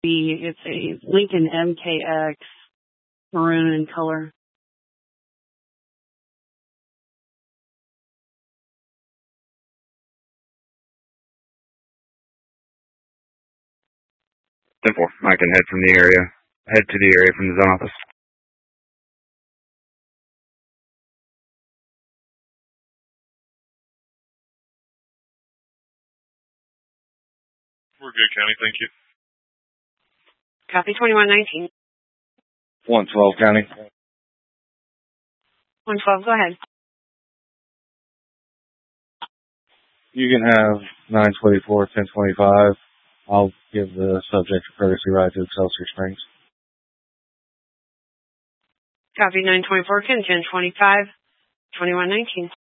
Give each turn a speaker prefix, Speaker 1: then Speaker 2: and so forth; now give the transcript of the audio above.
Speaker 1: It's a Lincoln MKX, maroon in color.
Speaker 2: Simple. I can head to the area from the zone office.
Speaker 3: We're good, County. Thank you.
Speaker 1: Copy 2119.
Speaker 2: 112, County.
Speaker 1: 112, go ahead.
Speaker 2: You can have 924, 1025. I'll give the subject a courtesy ride to Excelsior Springs.
Speaker 1: Copy 924, 1025, 2119.